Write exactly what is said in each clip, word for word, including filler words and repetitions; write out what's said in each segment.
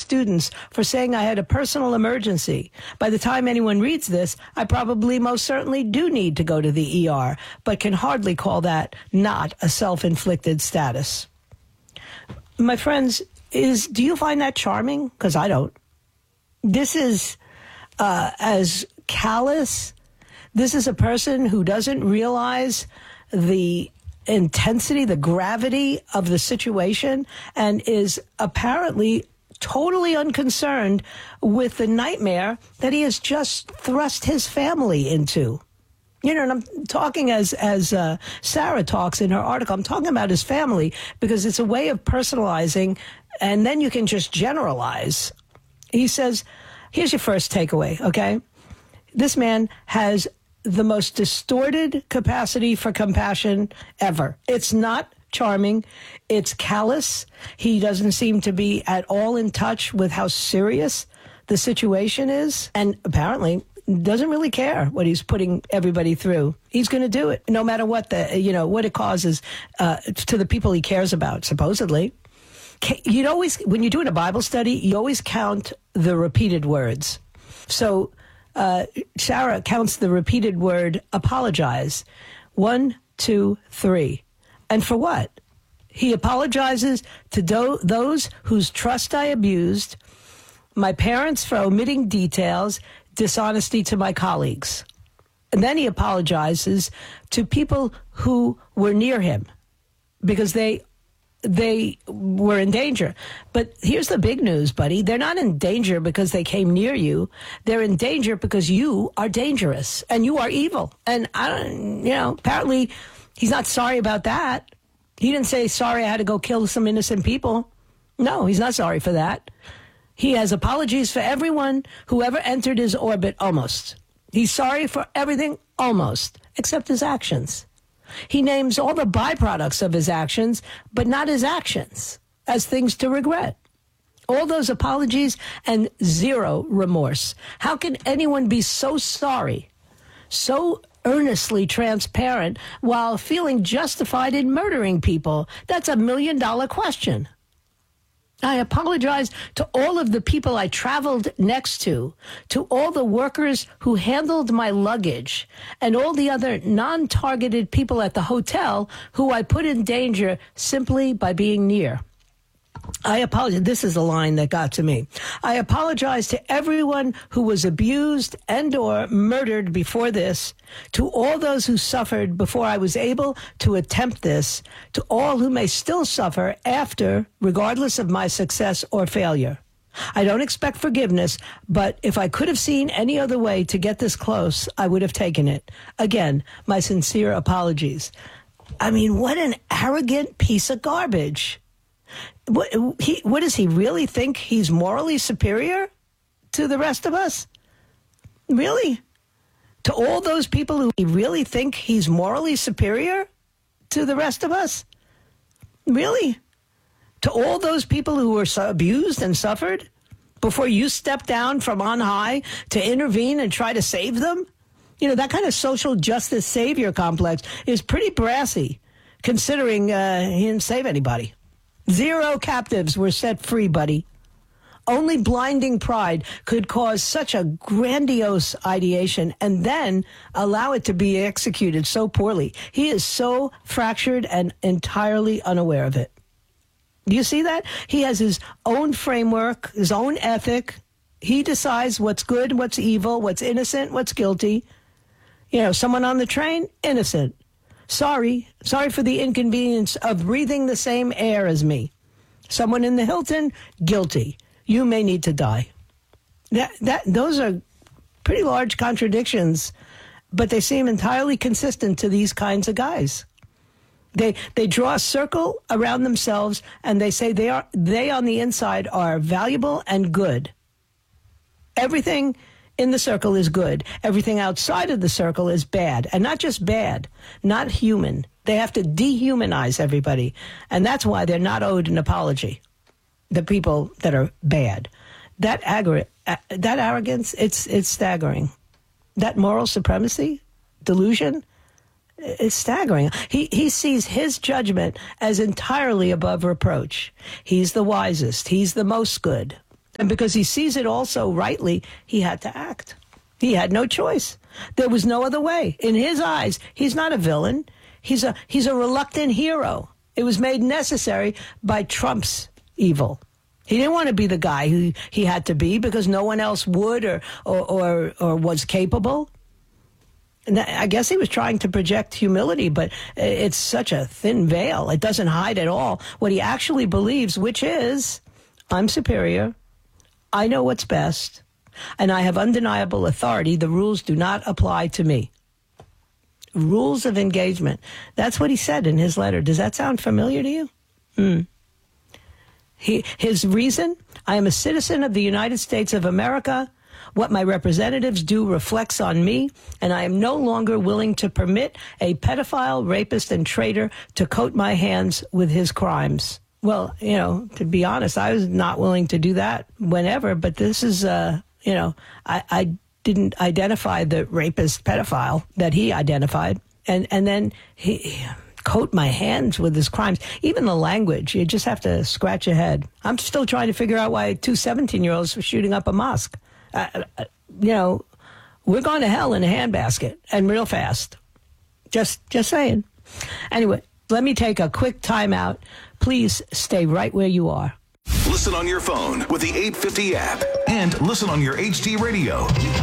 students for saying I had a personal emergency. By the time anyone reads this, I probably most certainly do need to go to the E R, but can hardly call that not a self-inflicted status. My friends, is do you find that charming? Because I don't. This is uh, as callous. This is a person who doesn't realize the intensity, the gravity of the situation, and is apparently totally unconcerned with the nightmare that he has just thrust his family into. You know, and I'm talking as as uh, Sarah talks in her article, I'm talking about his family because it's a way of personalizing, and then you can just generalize. He says, here's your first takeaway, okay? This man has the most distorted capacity for compassion ever. It's not charming. It's callous. He doesn't seem to be at all in touch with how serious the situation is. And apparently doesn't really care what he's putting everybody through. He's going to do it no matter what the, you know, what it causes uh, to the people he cares about, supposedly. You'd always, when you're doing a Bible study, you always count the repeated words. So Uh, Sarah counts the repeated word apologize. One, two, three. And for what? He apologizes to do- those whose trust I abused, my parents for omitting details, dishonesty to my colleagues. And then he apologizes to people who were near him because they they were in danger. But here's the big news, buddy. They're not in danger because they came near you. They're in danger because you are dangerous and you are evil. And I don't, you know, apparently he's not sorry about that. He didn't say, sorry, I had to go kill some innocent people. No, he's not sorry for that. He has apologies for everyone who ever entered his orbit, almost. He's sorry for everything, almost, except his actions. He names all the byproducts of his actions, but not his actions, as things to regret. All those apologies and zero remorse. How can anyone be so sorry, so earnestly transparent, while feeling justified in murdering people? That's a million-dollar question. I apologize to all of the people I traveled next to, to all the workers who handled my luggage, and all the other non-targeted people at the hotel who I put in danger simply by being near. I apologize. This is a line that got to me. I apologize to everyone who was abused and or murdered before this, to all those who suffered before I was able to attempt this, to all who may still suffer after, regardless of my success or failure. I don't expect forgiveness, but if I could have seen any other way to get this close, I would have taken it. Again, my sincere apologies. I mean, what an arrogant piece of garbage. What, he, what does he really think? He's morally superior to the rest of us? Really? To all those people who really think he's morally superior to the rest of us? Really? To all those people who were so abused and suffered before you stepped down from on high to intervene and try to save them? You know, that kind of social justice savior complex is pretty brassy, considering uh, he didn't save anybody. Zero captives were set free, buddy. Only blinding pride could cause such a grandiose ideation and then allow it to be executed so poorly. He is so fractured and entirely unaware of it. Do you see that? He has his own framework, his own ethic. He decides what's good, what's evil, what's innocent, what's guilty. You know, someone on the train, innocent. Sorry, sorry for the inconvenience of breathing the same air as me. Someone in the Hilton, guilty. You may need to die. That that those are pretty large contradictions, but they seem entirely consistent to these kinds of guys. They they draw a circle around themselves and they say they are they on the inside are valuable and good. Everything in the circle is good. Everything outside of the circle is bad. And not just bad, not human. They have to dehumanize everybody. And that's why they're not owed an apology, the people that are bad. That aggra- that arrogance, it's it's staggering. That moral supremacy, delusion, it's staggering. He, he sees his judgment as entirely above reproach. He's the wisest. He's the most good. And because he sees it all so rightly, he had to act. He had no choice. There was no other way. In his eyes, he's not a villain. He's a he's a reluctant hero. It was made necessary by Trump's evil. He didn't want to be the guy who he had to be because no one else would or or or, or was capable. And I guess he was trying to project humility, but it's such a thin veil. It doesn't hide at all what he actually believes, which is, I'm superior, I know what's best, and I have undeniable authority. The rules do not apply to me. Rules of engagement. That's what he said in his letter. Does that sound familiar to you? Hmm. He, his reason, I am a citizen of the United States of America. What my representatives do reflects on me, and I am no longer willing to permit a pedophile, rapist, and traitor to coat my hands with his crimes. Well, you know, to be honest, I was not willing to do that whenever, but this is, uh, you know, I, I didn't identify the rapist pedophile that he identified, and, and then he... he coat my hands with his crimes. Even the language, you just have to scratch your head. I'm still trying to figure out why two seventeen-year-olds were shooting up a mosque. Uh, uh, you know, we're going to hell in a handbasket, and real fast. Just, just saying. Anyway, let me take a quick time out. Please stay right where you are. Listen on your phone with the eight fifty app and listen on your H D radio.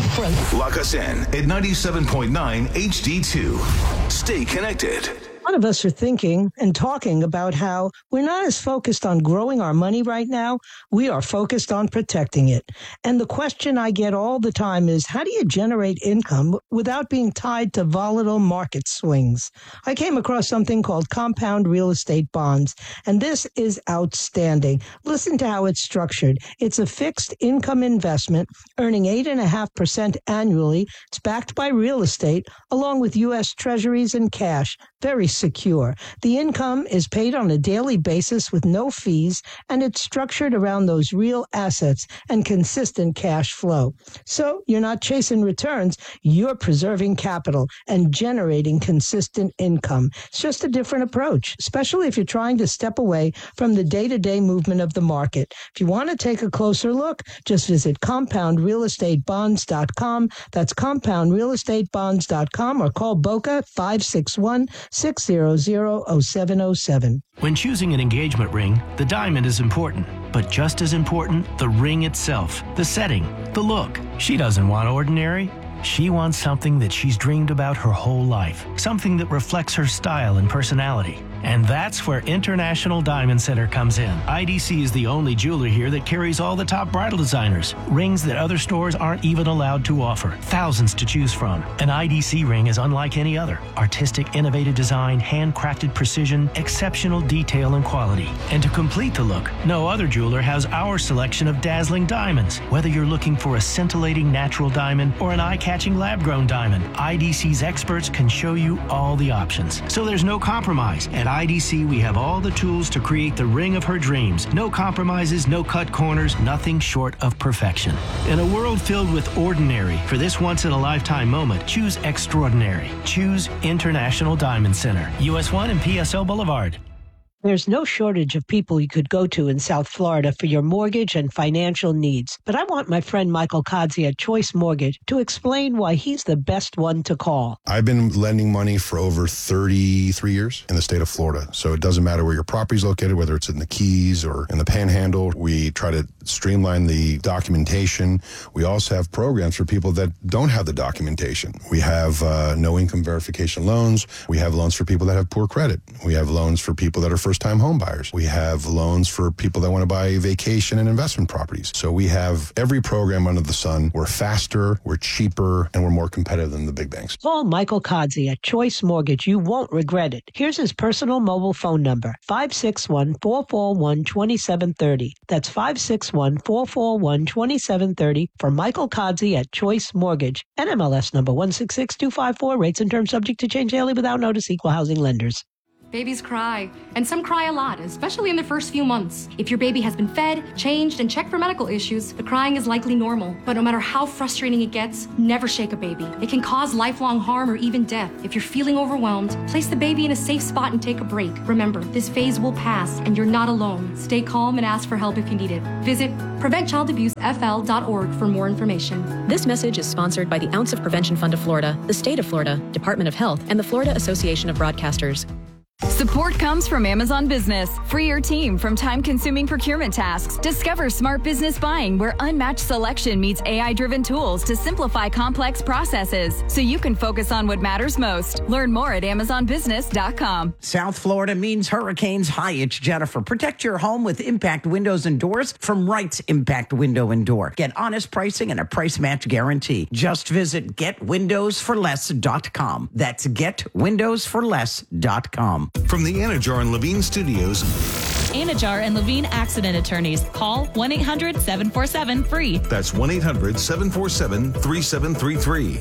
Lock us in at ninety-seven point nine H D two. Stay connected. A lot of us are thinking and talking about how we're not as focused on growing our money right now. We are focused on protecting it. And the question I get all the time is, how do you generate income without being tied to volatile market swings? I came across something called compound real estate bonds, and this is outstanding. Listen to how it's structured. It's a fixed income investment earning eight point five percent annually. It's backed by real estate along with U S Treasuries and cash. Very secure. The income is paid on a daily basis with no fees, and it's structured around those real assets and consistent cash flow. So you're not chasing returns, you're preserving capital and generating consistent income. It's just a different approach, especially if you're trying to step away from the day-to-day movement of the market. If you want to take a closer look, just visit compound real estate bonds dot com. That's compound real estate bonds dot com, or call Boca five six one, six zero zero, zero seven zero seven. When choosing an engagement ring, the diamond is important. But just as important, the ring itself, the setting, the look. She doesn't want ordinary. She wants something that she's dreamed about her whole life. Something that reflects her style and personality. And that's where International Diamond Center comes in. I D C is the only jeweler here that carries all the top bridal designers. Rings that other stores aren't even allowed to offer. Thousands to choose from. An I D C ring is unlike any other. Artistic, innovative design, handcrafted precision, exceptional detail and quality. And to complete the look, no other jeweler has our selection of dazzling diamonds. Whether you're looking for a scintillating natural diamond or an eye-catching lab-grown diamond, I D C's experts can show you all the options. So there's no compromise. At I D C, we have all the tools to create the ring of her dreams. No compromises, no cut corners, nothing short of perfection. In a world filled with ordinary, for this once-in-a-lifetime moment, choose extraordinary. Choose International Diamond Center, U S one and P S O Boulevard. There's no shortage of people you could go to in South Florida for your mortgage and financial needs. But I want my friend Michael Kodzie at Choice Mortgage to explain why he's the best one to call. I've been lending money for over thirty-three years in the state of Florida. So it doesn't matter where your property is located, whether it's in the Keys or in the Panhandle. We try to streamline the documentation. We also have programs for people that don't have the documentation. We have uh, no income verification loans. We have loans for people that have poor credit. We have loans for people that are first first-time home buyers. We have loans for people that want to buy vacation and investment properties. So we have every program under the sun. We're faster, we're cheaper, and we're more competitive than the big banks. Call Michael Kodzie at Choice Mortgage. You won't regret it. Here's his personal mobile phone number, five six one, four four one, two seven three zero. That's five six one, four four one, two seven three zero for Michael Kodzie at Choice Mortgage. N M L S number one six six two five four. Rates and terms subject to change daily without notice. Equal housing lenders. Babies cry, and some cry a lot, especially in the first few months. If your baby has been fed, changed, and checked for medical issues, the crying is likely normal. But no matter how frustrating it gets, never shake a baby. It can cause lifelong harm or even death. If you're feeling overwhelmed, place the baby in a safe spot and take a break. Remember, this phase will pass, and you're not alone. Stay calm and ask for help if you need it. Visit prevent child abuse f l dot org for more information. This message is sponsored by the Ounce of Prevention Fund of Florida, the State of Florida, Department of Health, and the Florida Association of Broadcasters. Support comes from Amazon Business. Free your team from time-consuming procurement tasks. Discover smart business buying where unmatched selection meets A I-driven tools to simplify complex processes so you can focus on what matters most. Learn more at amazon business dot com. South Florida means hurricanes. Hi, it's Jennifer. Protect your home with Impact Windows and Doors from Wright's Impact Window and Door. Get honest pricing and a price match guarantee. Just visit get windows for less dot com. That's get windows for less dot com. From the Anajar and Levine Studios. Anajar and Levine Accident Attorneys. Call one eight hundred seven four seven free. That's one eight hundred seven four seven three seven three three.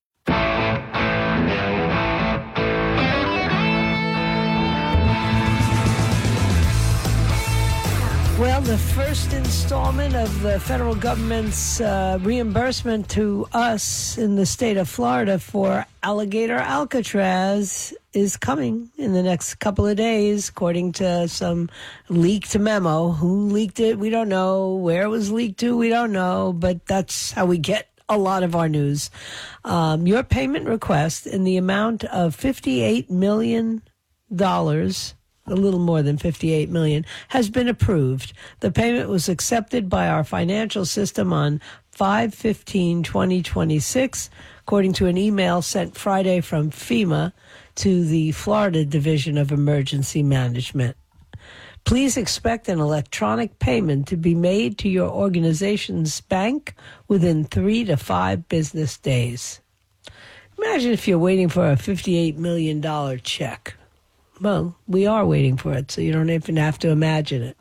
Well, the first installment of the federal government's uh, reimbursement to us in the state of Florida for Alligator Alcatraz is coming in the next couple of days, according to some leaked memo. Who leaked it? We don't know. Where it was leaked to? We don't know. But that's how we get a lot of our news. Um, your payment request in the amount of fifty-eight million dollars, a little more than fifty-eight million dollars, has been approved. The payment was accepted by our financial system on five fifteen twenty twenty-six, according to an email sent Friday from FEMA to the Florida Division of Emergency Management. Please expect an electronic payment to be made to your organization's bank within three to five business days. Imagine if you're waiting for a fifty-eight million dollars check. Well, we are waiting for it, so you don't even have to imagine it.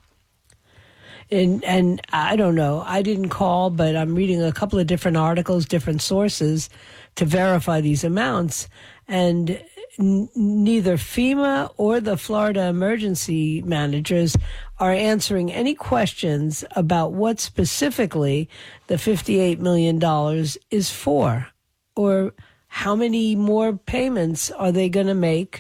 And and I don't know, I didn't call, but I'm reading a couple of different articles, different sources to verify these amounts. And n- neither FEMA or the Florida emergency managers are answering any questions about what specifically the fifty-eight million dollars is for, or how many more payments are they going to make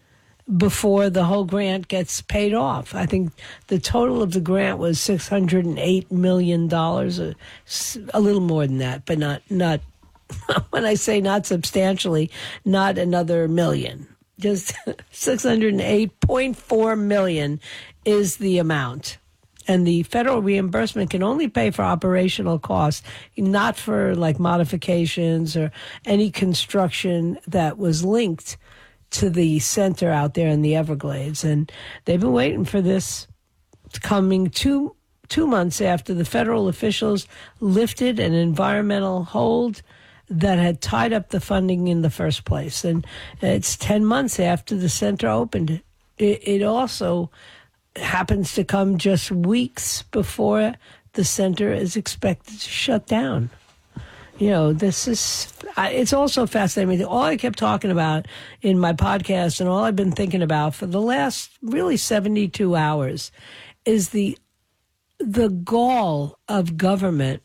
before the whole grant gets paid off. I think the total of the grant was six hundred eight million dollars, a, a little more than that, but not, not when I say not substantially, not another million. Just six hundred eight point four million dollars is the amount. And the federal reimbursement can only pay for operational costs, not for like modifications or any construction that was linked to the center out there in the Everglades. And they've been waiting for this. It's coming two two months after the federal officials lifted an environmental hold that had tied up the funding in the first place. And it's ten months after the center opened. It, it also happens to come just weeks before the center is expected to shut down. You know, this is, it's also fascinating. All I kept talking about in my podcast and all I've been thinking about for the last really seventy-two hours is the the gall of government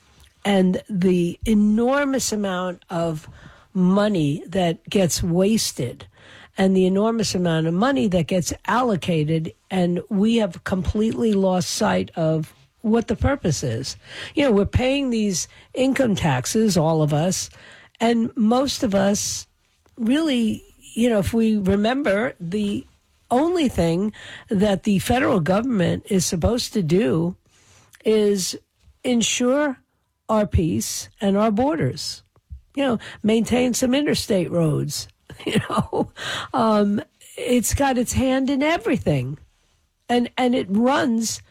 and the enormous amount of money that gets wasted and the enormous amount of money that gets allocated, and we have completely lost sight of what the purpose is. You know, we're paying these income taxes, all of us, and most of us really, you know, if we remember, the only thing that the federal government is supposed to do is ensure our peace and our borders, you know, maintain some interstate roads, you know. Um, it's got its hand in everything, and, and it runs...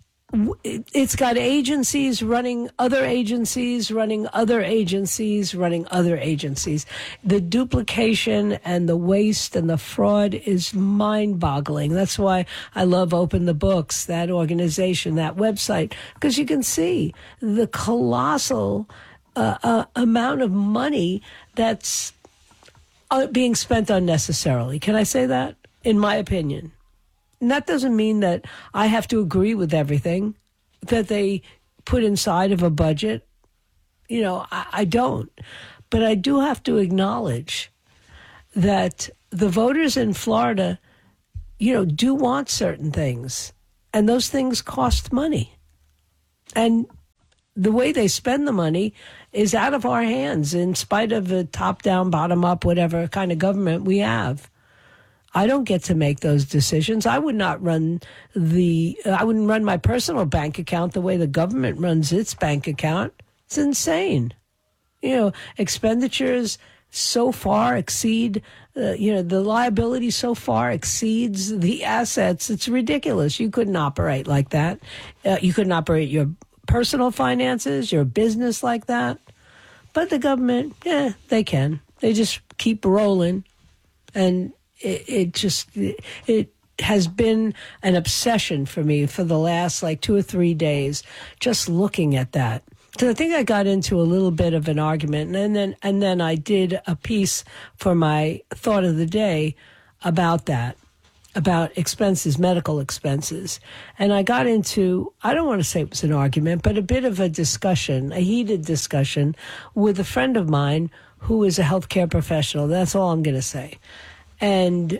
It's got agencies running other agencies, running other agencies, running other agencies. The duplication and the waste and the fraud is mind-boggling. That's why I love Open the Books, that organization, that website, because you can see the colossal uh, uh, amount of money that's uh, being spent unnecessarily. Can I say that? in my opinion. And that doesn't mean that I have to agree with everything that they put inside of a budget. You know, I, I don't. But I do have to acknowledge that the voters in Florida, you know, do want certain things. And those things cost money. And the way they spend the money is out of our hands in spite of the top-down, bottom-up, whatever kind of government we have. I don't get to make those decisions. I would not run the, I wouldn't run my personal bank account the way the government runs its bank account. It's insane. You know, expenditures so far exceed, uh, you know, the liability so far exceeds the assets. It's ridiculous. You couldn't operate like that. Uh, you couldn't operate your personal finances, your business like that. But the government, yeah, they can. They just keep rolling. And it, it just, it, it has been an obsession for me for the last like two or three days, just looking at that. Because I think I got into a little bit of an argument, and then and then I did a piece for my thought of the day about that, about expenses, medical expenses. And I got into, I don't want to say it was an argument, but a bit of a discussion, a heated discussion with a friend of mine who is a healthcare professional. That's all I'm going to say. And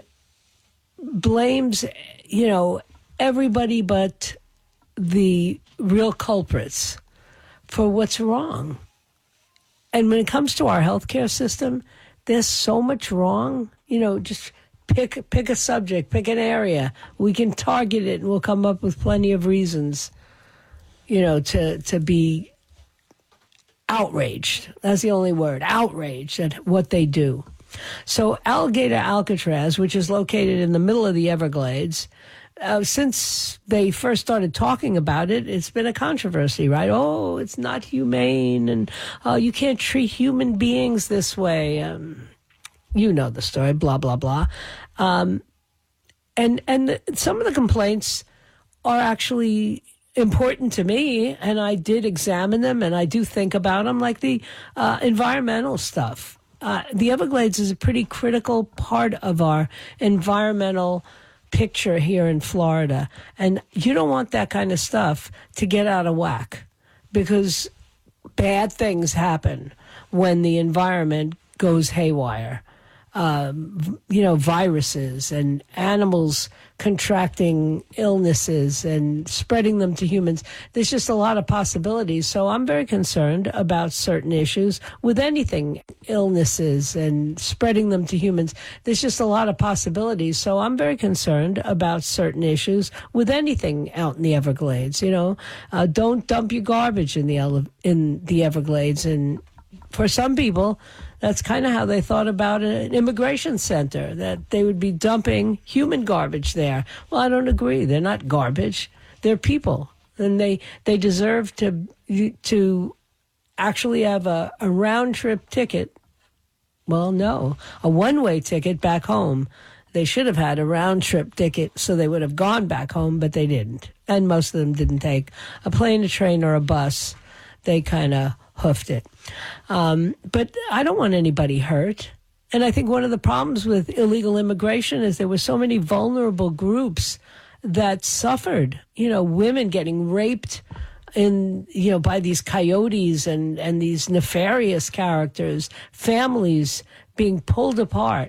blames, you know, everybody but the real culprits for what's wrong. And when it comes to our healthcare system, there's so much wrong. You know, just pick pick a subject, pick an area. We can target it and we'll come up with plenty of reasons, you know, to, to be outraged. That's the only word, outraged at what they do. So Alligator Alcatraz, which is located in the middle of the Everglades, Uh, since they first started talking about it, it's been a controversy, right? Oh, it's not humane, and uh, you can't treat human beings this way. Um, you know the story, blah, blah, blah. Um, and and some of the complaints are actually important to me, and I did examine them, and I do think about them, like the uh, environmental stuff. Uh, the Everglades is a pretty critical part of our environmental picture here in Florida. And you don't want that kind of stuff to get out of whack, because bad things happen when the environment goes haywire. Um, you know, viruses and animals contracting illnesses and spreading them to humans. There's just a lot of possibilities. So I'm very concerned about certain issues with anything, illnesses and spreading them to humans. There's just a lot of possibilities. So I'm very concerned about certain issues with anything out in the Everglades. You know, uh, don't dump your garbage in the ele- in the Everglades. And for some people, that's kind of how they thought about an immigration center, that they would be dumping human garbage there. Well, I don't agree. They're not garbage. They're people. And they, they deserve to to actually have a, a round-trip ticket. Well, no, a one-way ticket back home. They should have had a round-trip ticket so they would have gone back home, but they didn't. And most of them didn't take a plane, a train, or a bus. They kind of hoofed it. Um, but I don't want anybody hurt. And I think one of the problems with illegal immigration is there were so many vulnerable groups that suffered. You know, women getting raped in, you know, by these coyotes and, and these nefarious characters, families being pulled apart.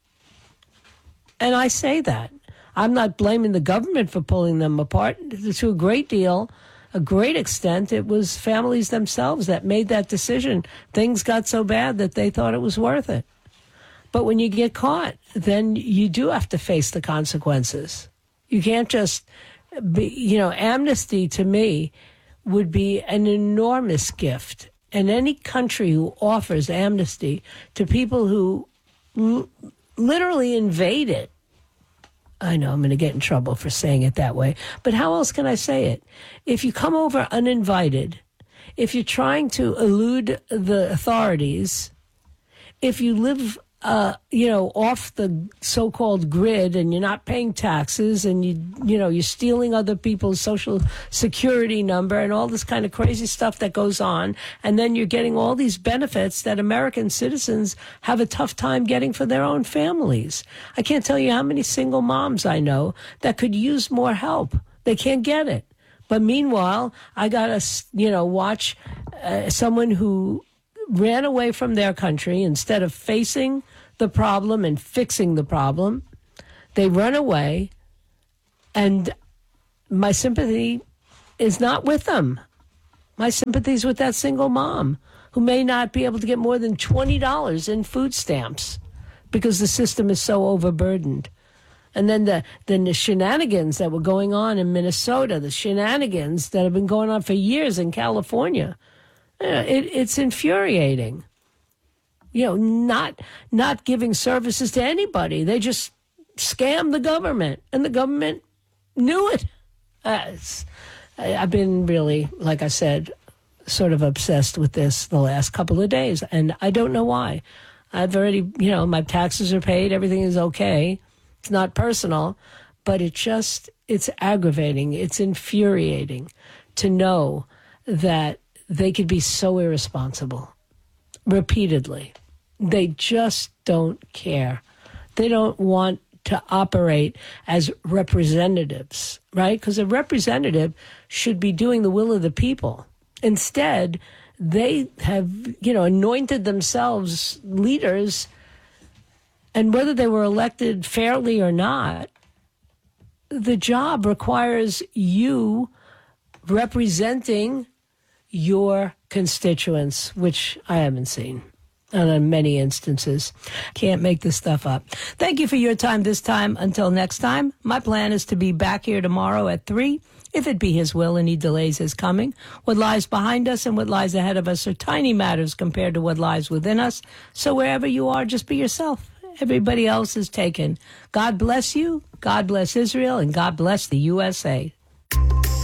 And I say that. I'm not blaming the government for pulling them apart. To a great deal, a great extent, it was families themselves that made that decision. Things got so bad that they thought it was worth it. But when you get caught, then you do have to face the consequences. You can't just be, you know, amnesty to me would be an enormous gift. And any country who offers amnesty to people who l- literally invade it, I know I'm going to get in trouble for saying it that way, but how else can I say it? If you come over uninvited, if you're trying to elude the authorities, if you live uh, you know, off the so-called grid, and you're not paying taxes, and you, you know, you're stealing other people's social security number and all this kind of crazy stuff that goes on, and then you're getting all these benefits that American citizens have a tough time getting for their own families. I can't tell you how many single moms I know that could use more help. They can't get it. But meanwhile, I got to, you know, watch uh, someone who ran away from their country instead of facing the problem and fixing the problem. They run away, and my sympathy is not with them. My sympathy is with that single mom who may not be able to get more than twenty dollars in food stamps because the system is so overburdened. And then the, the shenanigans that were going on in Minnesota, the shenanigans that have been going on for years in California, it, it's infuriating. You know, not not giving services to anybody. They just scam the government, and the government knew it. Uh, it's, I've been really, like I said, sort of obsessed with this the last couple of days, and I don't know why. I've already, you know, my taxes are paid, everything is okay. It's not personal, but it just, it's aggravating. It's infuriating to know that they could be so irresponsible repeatedly. They just don't care. They don't want to operate as representatives, right? Because a representative should be doing the will of the people. Instead, they have, you know, anointed themselves leaders, and whether they were elected fairly or not, the job requires you representing your constituents, which I haven't seen. And in many instances, can't make this stuff up. Thank you for your time this time. Until next time, my plan is to be back here tomorrow at three. If it be his will and he delays his coming, what lies behind us and what lies ahead of us are tiny matters compared to what lies within us. So wherever you are, just be yourself. Everybody else is taken. God bless you, God bless Israel, and God bless the U S A.